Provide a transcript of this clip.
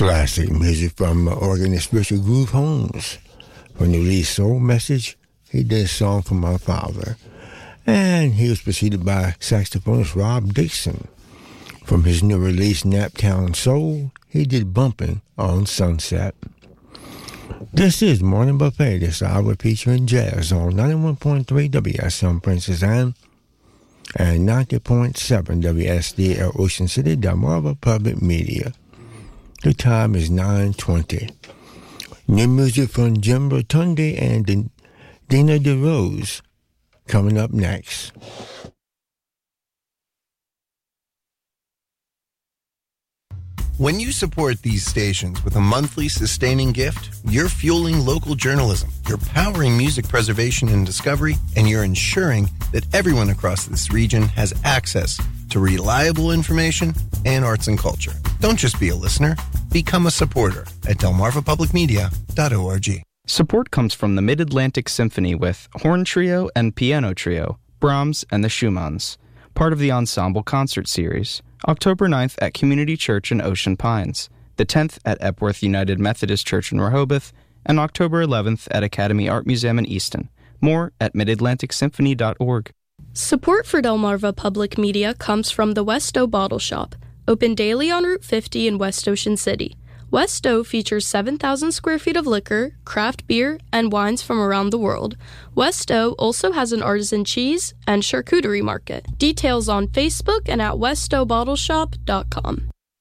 Classic music from organist Richard Groove Holmes. From the release Soul Message, he did a song for my father. And he was preceded by saxophonist Rob Dixon. From his new release Naptown Soul, he did Bumpin' on Sunset. This is Morning Buffet, this hour featuring jazz on 91.3 WSM Princess Anne and 90.7 WSDL Ocean City, Delmarva Public Media. The time is 9:20. New music from Jim Rotundi and Dina DeRose coming up next. When you support these stations with a monthly sustaining gift, you're fueling local journalism, you're powering music preservation and discovery, and you're ensuring that everyone across this region has access to reliable information and arts and culture. Don't just be a listener, become a supporter at delmarvapublicmedia.org. Support comes from the Mid-Atlantic Symphony with Horn Trio and Piano Trio, Brahms and the Schumanns, part of the Ensemble Concert Series. October 9th at Community Church in Ocean Pines, the 10th at Epworth United Methodist Church in Rehoboth, and October 11th at Academy Art Museum in Easton. More at midatlanticsymphony.org. Support for Delmarva Public Media comes from the Westo Bottle Shop, open daily on Route 50 in West Ocean City. Westo features 7,000 square feet of liquor, craft beer, and wines from around the world. Westo also has an artisan cheese and charcuterie market. Details on Facebook and at westobottleshop.com.